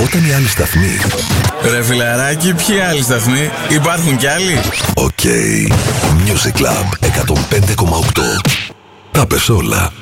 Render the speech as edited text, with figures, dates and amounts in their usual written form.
Όταν οι άλλοι σταθμοί... Ρε φιλαράκι, ποιοι άλλοι σταθμοί? Υπάρχουν κι άλλοι? Οκ. Music Club 105,8. Τα πες όλα.